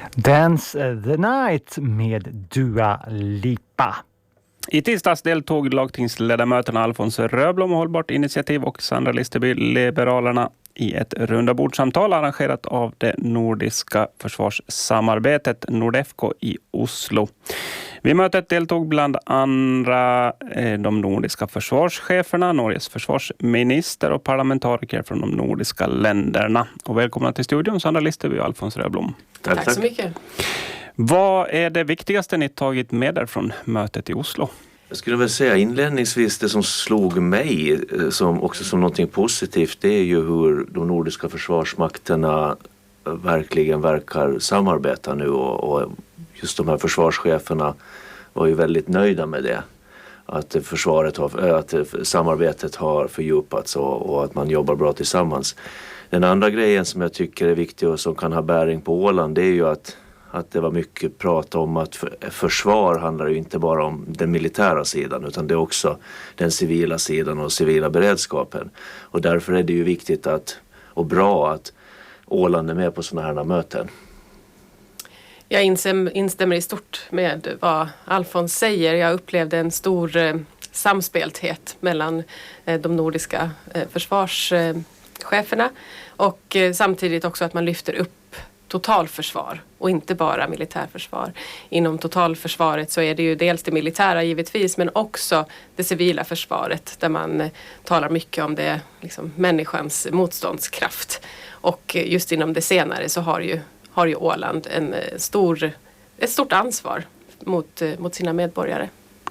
Dance the Night med Dua Lipa. I tisdags deltog lagtingsledamöterna Alfons Röblom, Hållbart initiativ, och Sandra Listerby, Liberalerna, i ett rundabordssamtal arrangerat av det nordiska försvarssamarbetet Nordefco i Oslo. Vid mötet deltog bland andra de nordiska försvarscheferna, Norges försvarsminister och parlamentariker från de nordiska länderna. Och välkomna till studion Sandra Listerby och Alfons Röblom. Tack så mycket. Vad är det viktigaste ni tagit med er från mötet i Oslo? Jag skulle väl säga inledningsvis det som slog mig som någonting positivt, det är ju hur de nordiska försvarsmakterna verkligen verkar samarbeta nu, och just de här försvarscheferna var ju väldigt nöjda med det. Att samarbetet har fördjupats och att man jobbar bra tillsammans. Den andra grejen som jag tycker är viktig och som kan ha bäring på Åland, det är ju att det var mycket prat om att försvar handlar ju inte bara om den militära sidan, utan det är också den civila sidan och civila beredskapen. Och därför är det ju viktigt och bra att Åland är med på sådana här möten. Jag instämmer i stort med vad Alfons säger. Jag upplevde en stor samspelthet mellan de nordiska försvarscheferna och samtidigt också att man lyfter upp totalförsvar och inte bara militärförsvar. Inom totalförsvaret så är det ju dels det militära givetvis, men också det civila försvaret där man talar mycket om det, liksom, människans motståndskraft. Och just inom det senare så har ju Åland ett stort ansvar mot sina medborgare.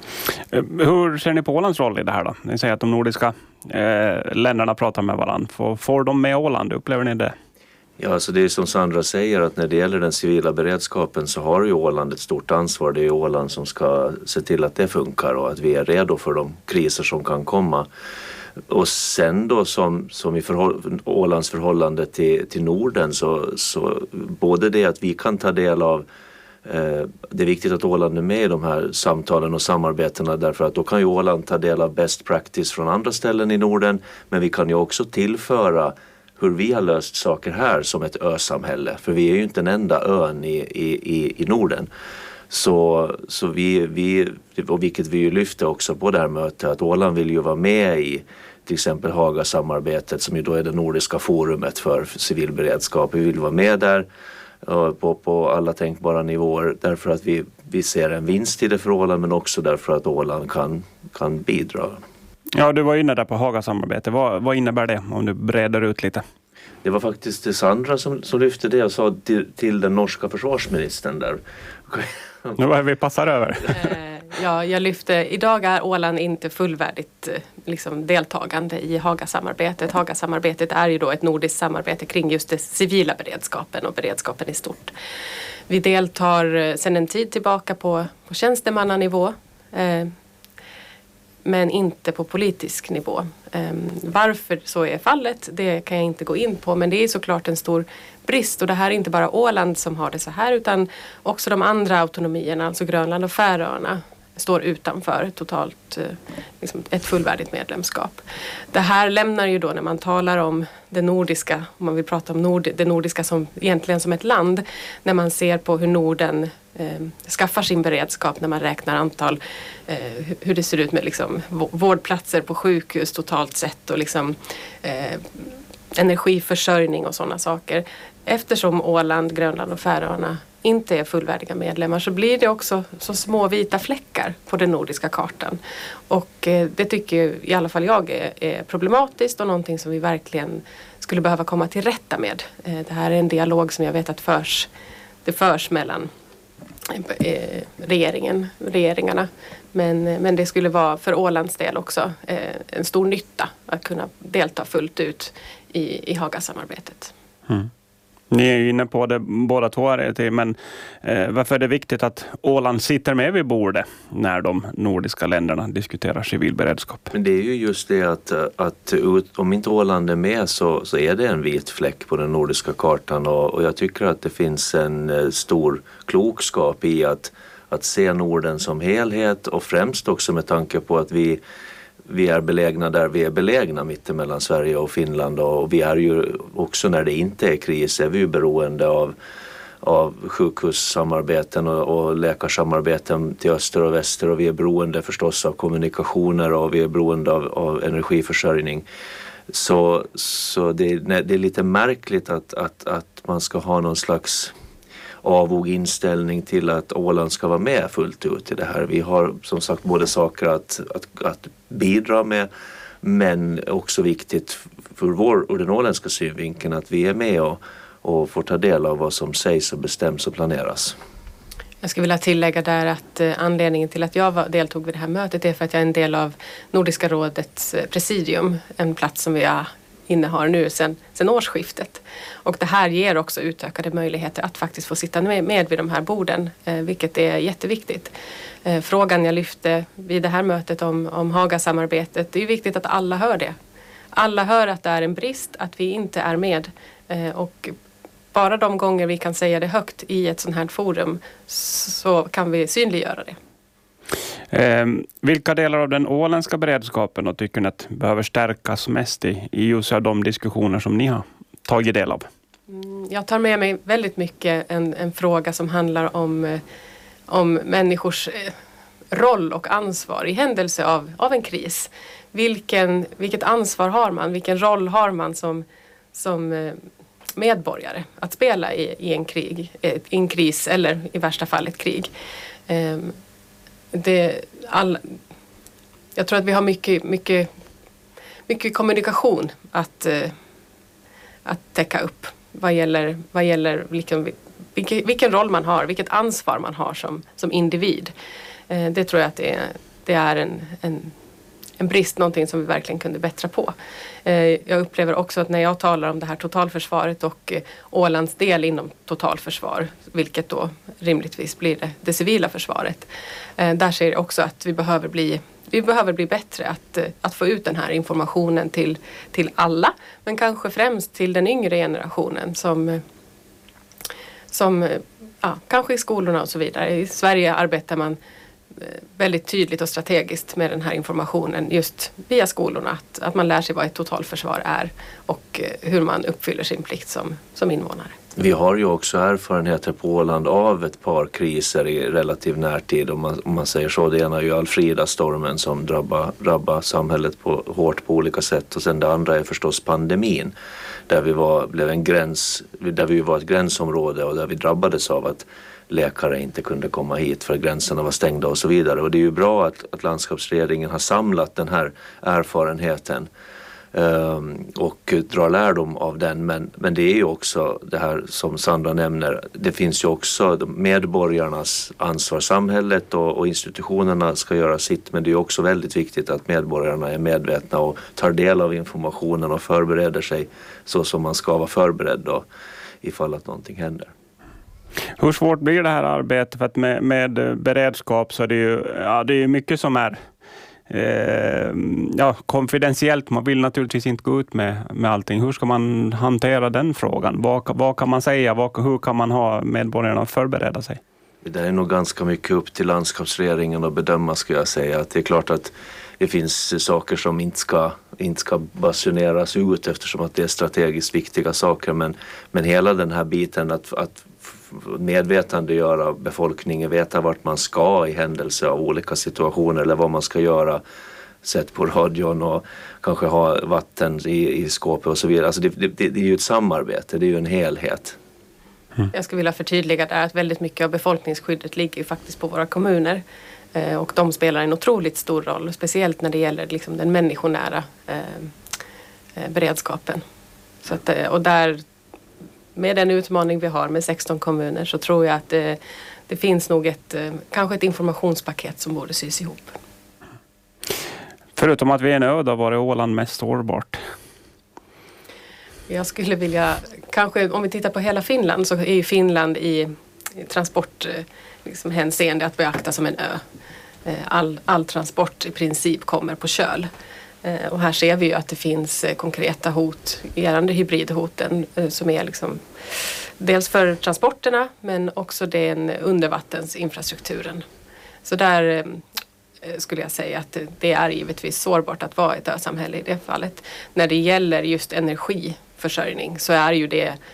Hur ser ni på Ålands roll i det här då? Ni säger att de nordiska länderna pratar med varandra. Får de med Åland? Upplever ni det? Ja, alltså det är som Sandra säger, att när det gäller den civila beredskapen så har ju Åland ett stort ansvar. Det är Åland som ska se till att det funkar och att vi är redo för de kriser som kan komma. Och sen då som i Ålands förhållande till Norden så både det att vi kan ta del av, det är viktigt att Åland är med i de här samtalen och samarbetena, därför att då kan ju Åland ta del av best practice från andra ställen i Norden, men vi kan ju också tillföra hur vi har löst saker här som ett ösamhälle, för vi är ju inte den enda ön i Norden. Så vi och vilket vi ju lyfter också på det här mötet, att Åland vill ju vara med i till exempel Haga-samarbetet, som ju då är det nordiska forumet för civil beredskap. Vi vill vara med där på alla tänkbara nivåer, därför att vi ser en vinst i det för Åland, men också därför att Åland kan bidra. Ja, du var inne där på Haga-samarbete. Vad innebär det, om du breder ut lite? Det var faktiskt Sandra som lyfte det och sa till den norska försvarsministern där. Nu är vi passar över. Ja, jag lyfte, idag är Åland inte fullvärdigt deltagande i Haga-samarbetet. Haga-samarbetet är ju då ett nordiskt samarbete kring just det civila beredskapen och beredskapen i stort. Vi deltar sedan en tid tillbaka på tjänstemannanivå, men inte på politisk nivå. Varför så är fallet, det kan jag inte gå in på, men det är såklart en stor brist, och det här är inte bara Åland som har det så här, utan också de andra autonomierna, alltså Grönland och Färöarna, står utanför totalt ett fullvärdigt medlemskap. Det här lämnar ju då, när man talar om det nordiska, om man vill prata om det nordiska som egentligen som ett land, när man ser på hur Norden skaffar sin beredskap, när man räknar antal, hur det ser ut med vårdplatser på sjukhus totalt sett och energiförsörjning och sådana saker. Eftersom Åland, Grönland och Färöarna inte är fullvärdiga medlemmar, så blir det också så små vita fläckar på den nordiska kartan. Och det tycker i alla fall jag är problematiskt och någonting som vi verkligen skulle behöva komma till rätta med. Det här är en dialog som jag vet att det förs mellan regeringarna. Men det skulle vara för Ålands del också en stor nytta att kunna delta fullt ut i Haga-samarbetet. Mm. Ni är inne på det båda två, men varför är det viktigt att Åland sitter med vid bordet när de nordiska länderna diskuterar civil beredskap? Men det är ju just det att om inte Åland är med så är det en vit fläck på den nordiska kartan, och jag tycker att det finns en stor klokskap i att se Norden som helhet, och främst också med tanke på att vi är belägna där vi är belägna, mittemellan Sverige och Finland, och vi är ju också, när det inte är kris, är vi ju beroende av sjukhussamarbeten och läkarsamarbeten till öster och väster, och vi är beroende förstås av kommunikationer och vi är beroende av energiförsörjning. Så det är lite märkligt att man ska ha någon slags avog inställning till att Åland ska vara med fullt ut i det här. Vi har som sagt både saker att bidra med, men också viktigt för vår och den åländska synvinkeln att vi är med och får ta del av vad som sägs och bestäms och planeras. Jag skulle vilja tillägga där att anledningen till att jag deltog vid det här mötet är för att jag är en del av Nordiska rådets presidium, en plats som vi innehar nu sedan årsskiftet. Och det här ger också utökade möjligheter att faktiskt få sitta med vid de här borden, vilket är jätteviktigt. Frågan jag lyfte vid det här mötet om Hagasamarbetet, det är viktigt att alla hör det. Alla hör att det är en brist, att vi inte är med, och bara de gånger vi kan säga det högt i ett sånt här forum så kan vi synliggöra det. Vilka delar av den åländska beredskapen och tycker ni att behöver stärkas mest i just av de diskussioner som ni har tagit del av? Jag tar med mig väldigt mycket en fråga som handlar om människors roll och ansvar i händelse av en kris. Vilket ansvar har man? Vilken roll har man som medborgare att spela i en kris eller i värsta fall ett krig? Jag tror att vi har mycket kommunikation att täcka upp vad gäller vilken roll man har, vilket ansvar man har som individ. Det tror jag att det är en brist, någonting som vi verkligen kunde bättra på. Jag upplever också att när jag talar om det här totalförsvaret och Ålands del inom totalförsvar, vilket då rimligtvis blir det civila försvaret, där ser jag också att vi behöver bli bättre att få ut den här informationen till alla, men kanske främst till den yngre generationen som kanske i skolorna och så vidare. I Sverige arbetar man väldigt tydligt och strategiskt med den här informationen just via skolorna, att man lär sig vad ett totalförsvar är och hur man uppfyller sin plikt som invånare. Vi har ju också erfarenheter på Åland av ett par kriser i relativ närtid, om man säger så. Det ena är ju Alfrida-stormen som drabbar samhället hårt på olika sätt, och sen det andra är förstås pandemin där vi var ett gränsområde och där vi drabbades av att läkare inte kunde komma hit för gränserna var stängda och så vidare. Och det är ju bra att landskapsregeringen har samlat den här erfarenheten och drar lärdom av den. Men det är ju också det här som Sandra nämner. Det finns ju också medborgarnas ansvar. Samhället och institutionerna ska göra sitt, men det är också väldigt viktigt att medborgarna är medvetna och tar del av informationen och förbereder sig så som man ska vara förberedd då, ifall att någonting händer. Hur svårt blir det här arbetet? För att med beredskap så är det är mycket som är konfidentiellt. Man vill naturligtvis inte gå ut med allting. Hur ska man hantera den frågan? Vad kan man säga? Hur kan man ha medborgarna att förbereda sig? Det är nog ganska mycket upp till landskapsregeringen att bedöma, skulle jag säga. Att det är klart att det finns saker som inte ska basuneras ut eftersom att det är strategiskt viktiga saker. Men hela den här biten att medvetandegöra befolkningen, veta vart man ska i händelse av olika situationer eller vad man ska göra, sett på radion och kanske ha vatten i skåpet och så vidare. Alltså det är ju ett samarbete, det är ju en helhet. Jag skulle vilja förtydliga där att väldigt mycket av befolkningsskyddet ligger ju faktiskt på våra kommuner. Och de spelar en otroligt stor roll, speciellt när det gäller liksom den människonära beredskapen. Så att, och där, med den utmaning vi har med 16 kommuner, så tror jag att det finns nog kanske ett informationspaket som borde sys ihop. Förutom att vi är en ö, då var det Åland mest sårbart? Jag skulle vilja, kanske om vi tittar på hela Finland, så är ju Finland i transport liksom hänseende att beakta som en ö. All transport i princip kommer på köl. Och här ser vi ju att det finns konkreta hot, gärande hybridhoten, som är liksom dels för transporterna men också den undervattensinfrastrukturen. Så där skulle jag säga att det är givetvis sårbart att vara ett ösamhälle i det fallet. När det gäller just energiförsörjning så är ju det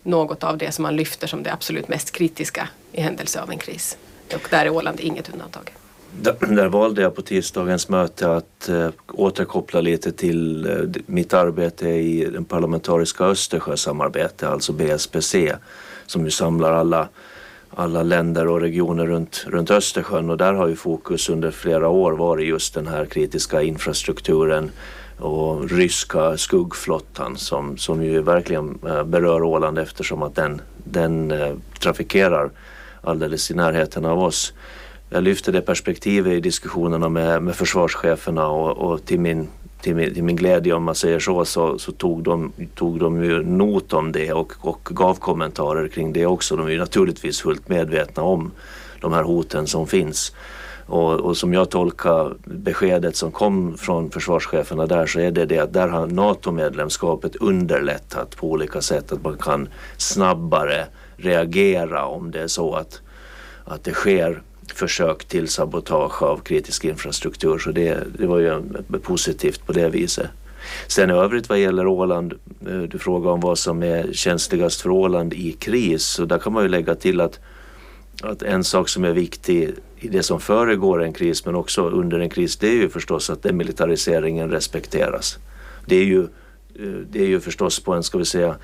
något av det som man lyfter som det absolut mest kritiska i händelse av en kris. Och där är Åland inget undantag. Där valde jag på tisdagens möte att återkoppla lite till mitt arbete i den parlamentariska Östersjösamarbete, alltså BSPC, som ju samlar alla länder och regioner runt Östersjön, och där har ju fokus under flera år varit just den här kritiska infrastrukturen och ryska skuggflottan som ju verkligen berör Åland eftersom att den trafikerar alldeles i närheten av oss. Jag lyfte det perspektivet i diskussionerna med försvarscheferna och till min glädje, om man säger så tog de ju not om det och gav kommentarer kring det också. De är ju naturligtvis fullt medvetna om de här hoten som finns. Och som jag tolkar beskedet som kom från försvarscheferna där, så är det att där har NATO-medlemskapet underlättat på olika sätt, att man kan snabbare reagera om det är så att det sker försök till sabotage av kritisk infrastruktur. Så det var ju positivt på det viset. Sen i övrigt vad gäller Åland, du frågar om vad som är känsligast för Åland i kris, så där kan man ju lägga till att en sak som är viktig i det som föregår en kris men också under en kris, det är ju förstås att demilitariseringen respekteras. Det är ju förstås på en, ska vi säga,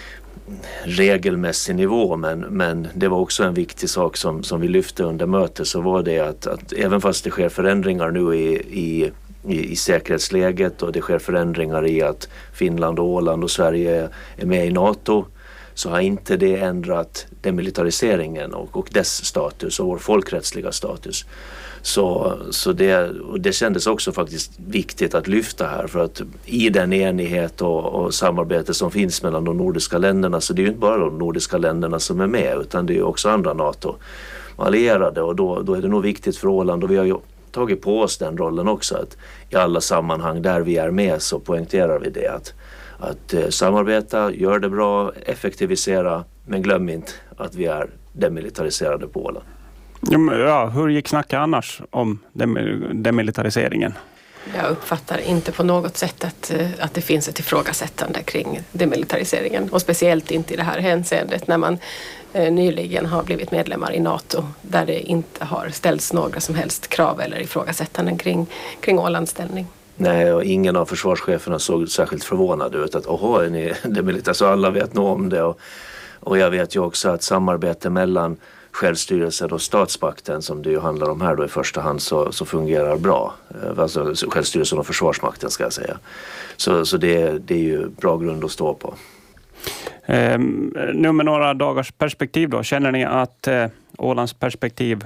regelmässig nivå, men det var också en viktig sak som vi lyfte under mötet, så var det att även fast det sker förändringar nu i säkerhetsläget och det sker förändringar i att Finland och Åland och Sverige är med i NATO, så har inte det ändrat demilitariseringen och dess status och vår folkrättsliga status. Så det kändes också faktiskt viktigt att lyfta här, för att i den enighet och samarbete som finns mellan de nordiska länderna, så det är ju inte bara de nordiska länderna som är med, utan det är också andra NATO-allierade, och då är det nog viktigt för Åland, och vi har ju tagit på oss den rollen också, att i alla sammanhang där vi är med så poängterar vi det, att samarbeta, gör det bra, effektivisera, men glöm inte att vi är demilitariserade på Åland. Ja, hur gick snacket annars om demilitariseringen? Jag uppfattar inte på något sätt att det finns ett ifrågasättande kring demilitariseringen, och speciellt inte i det här hänseendet när man nyligen har blivit medlemmar i NATO, där det inte har ställts några som helst krav eller ifrågasättanden kring Ålands ställning. Nej, och ingen av försvarscheferna såg särskilt förvånad ut att är ni demilitariserade, så alla vet nog om det, och jag vet ju också att samarbete mellan självstyrelsen och statsmakten, som det ju handlar om här då i första hand, så fungerar bra. Alltså självstyrelsen och försvarsmakten ska jag säga. Så det är ju bra grund att stå på. Nu med några dagars perspektiv då, känner ni att Ålands perspektiv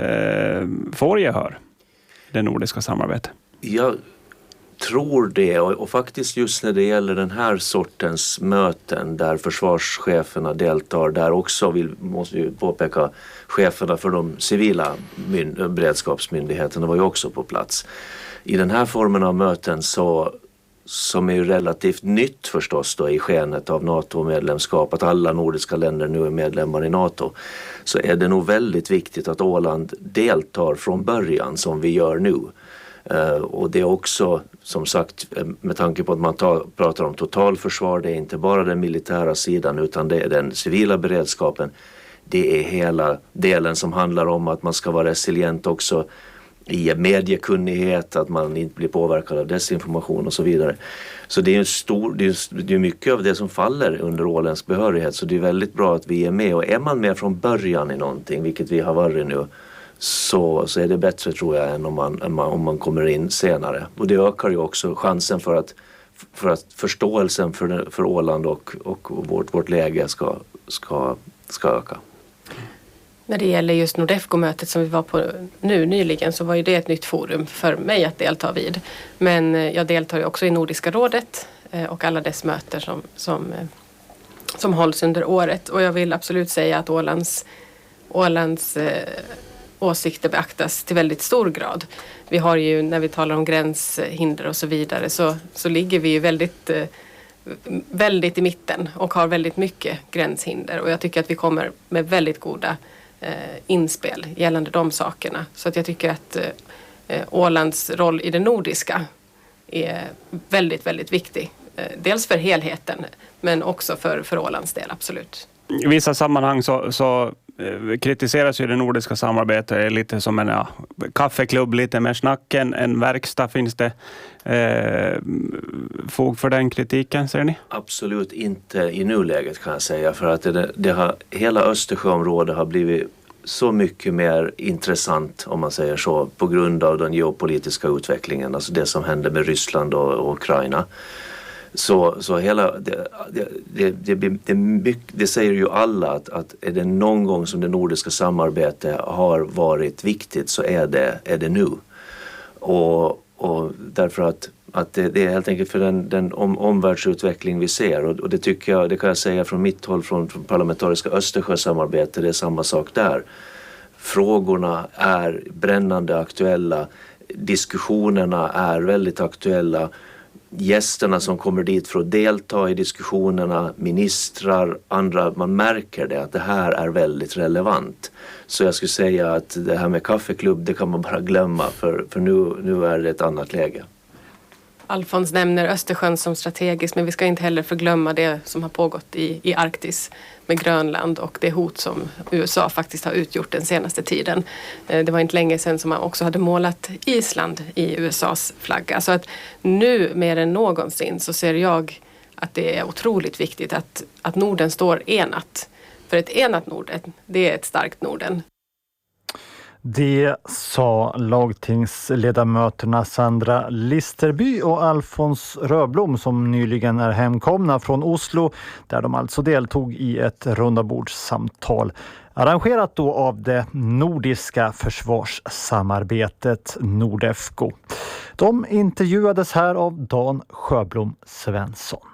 får gehör i det nordiska samarbetet? Jag tror det, och faktiskt just när det gäller den här sortens möten där försvarscheferna deltar, där också måste vi påpeka, cheferna för de civila beredskapsmyndigheterna var ju också på plats. I den här formen av möten som är ju relativt nytt förstås då i skenet av NATO-medlemskap, att alla nordiska länder nu är medlemmar i NATO, så är det nog väldigt viktigt att Åland deltar från början som vi gör nu. Och det är också, som sagt, med tanke på att man pratar om totalförsvar, det är inte bara den militära sidan utan det är den civila beredskapen. Det är hela delen som handlar om att man ska vara resilient också i mediekunnighet, att man inte blir påverkad av desinformation och så vidare. Så det är mycket av det som faller under Ålands behörighet, så det är väldigt bra att vi är med, och är man med från början i någonting, vilket vi har varit nu, så är det bättre tror jag än om man kommer in senare. Och det ökar ju också chansen för att förståelsen för Åland och vårt läge ska öka. När det gäller just Nordefco-mötet som vi var på nyligen, så var ju det ett nytt forum för mig att delta vid. Men jag deltar ju också i Nordiska rådet och alla dess möten som hålls under året. Och jag vill absolut säga att Ålands åsikter beaktas till väldigt stor grad. Vi har ju, när vi talar om gränshinder och så vidare, så ligger vi ju väldigt i mitten och har väldigt mycket gränshinder. Och jag tycker att vi kommer med väldigt goda inspel gällande de sakerna. Så att jag tycker att Ålands roll i det nordiska är väldigt, väldigt viktig dels för helheten men också för Ålands del, absolut. I vissa sammanhang så kritiseras ju det nordiska samarbetet lite som en kaffeklubb, lite mer snack än verkstad. Finns det fog för den kritiken, ser ni? Absolut inte i nuläget kan jag säga, för att hela Östersjöområdet har blivit så mycket mer intressant, om man säger så, på grund av den geopolitiska utvecklingen, alltså det som händer med Ryssland och Ukraina. Så hela det säger ju alla att är det någon gång som det nordiska samarbetet har varit viktigt, så är det nu. Och därför att det är helt enkelt för den omvärldsutveckling vi ser, och det tycker jag, det kan jag säga från mitt håll, från parlamentariska Östersjösamarbete, det är samma sak där. Frågorna är brännande aktuella, diskussionerna är väldigt aktuella. Gästerna som kommer dit för att delta i diskussionerna, ministrar, andra, man märker det, att det här är väldigt relevant. Så jag skulle säga att det här med kaffeklubb, det kan man bara glömma, för nu är det ett annat läge. Alfons nämner Östersjön som strategiskt, men vi ska inte heller förglömma det som har pågått i Arktis med Grönland och det hot som USA faktiskt har utgjort den senaste tiden. Det var inte länge sedan som man också hade målat Island i USAs flagga. Så att nu mer än någonsin så ser jag att det är otroligt viktigt att Norden står enat. För ett enat Norden, det är ett starkt Norden. Det sa lagtingsledamöterna Sandra Listerby och Alfons Röblom, som nyligen är hemkomna från Oslo, där de alltså deltog i ett rundabordssamtal arrangerat då av det nordiska försvarssamarbetet Nordefco. De intervjuades här av Dan Sjöblom Svensson.